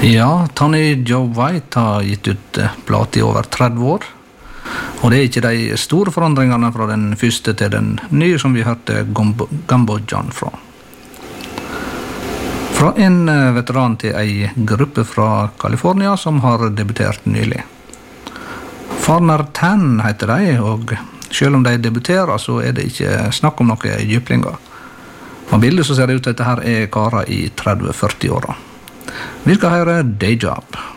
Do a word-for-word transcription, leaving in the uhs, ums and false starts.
Ja, Tony Joe White har gitt ut plate i over tretti år. Og det er ikke de store forandringene fra den første til den nye som vi hørte Gumbo, Gumbo John fra. Fra en veteran til en gruppe fra California som har debutert nylig. Farmer Tan heter de, og selv om de debuterer så er det ikke snakk om noe djuplinger. På bildet så ser det ut at dette her er karer i tretti til førti åra. Vi skal høre Day Job.